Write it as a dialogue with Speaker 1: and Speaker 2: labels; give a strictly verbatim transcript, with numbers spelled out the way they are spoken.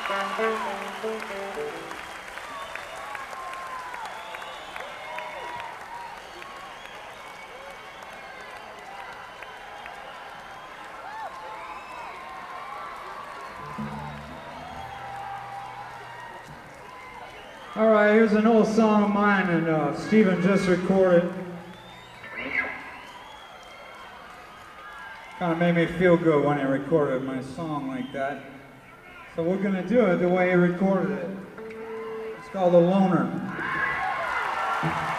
Speaker 1: All right, here's an old song of mine, and uh, Stephen just recorded. Kind of made me feel good when he recorded my song like that. So we're gonna do it the way he recorded it. It's called The Loner.